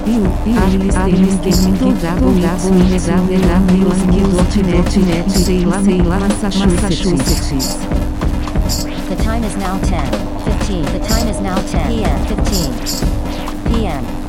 Massachusetts. The time is now 10:15. The time is now 10 p.m. 15 p.m.